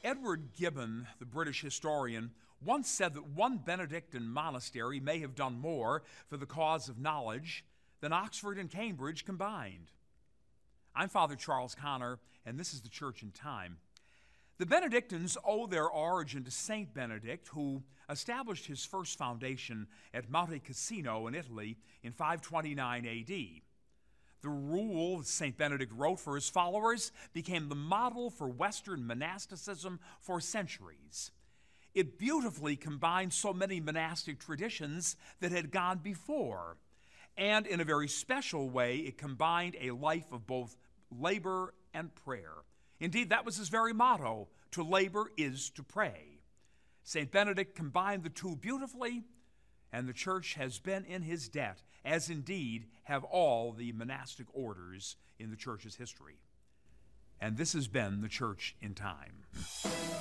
Edward Gibbon, the British historian, once said that one Benedictine monastery may have done more for the cause of knowledge than Oxford and Cambridge combined. I'm Father Charles Connor, and this is the Church in Time. The Benedictines owe their origin to Saint Benedict, who established his first foundation at Monte Cassino in Italy in 529 AD. The rule that St. Benedict wrote for his followers became the model for Western monasticism for centuries. It beautifully combined so many monastic traditions that had gone before, and in a very special way, it combined a life of both labor and prayer. Indeed, that was his very motto: to labor is to pray. St. Benedict combined the two beautifully, and the Church has been in his debt, as indeed have all the monastic orders in the Church's history. And this has been the Church in Time.